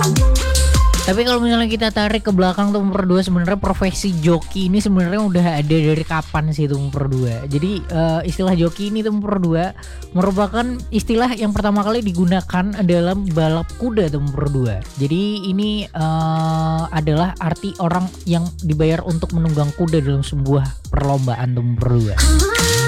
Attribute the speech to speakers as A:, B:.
A: Tapi kalau misalnya kita tarik ke belakang Tumpur 2, sebenarnya profesi joki ini sebenarnya udah ada dari kapan sih Tumpur 2. Jadi istilah joki ini Tumpur 2 merupakan istilah yang pertama kali digunakan dalam balap kuda Tumpur 2. Jadi ini adalah arti orang yang dibayar untuk menunggang kuda dalam sebuah perlombaan Tumpur 2.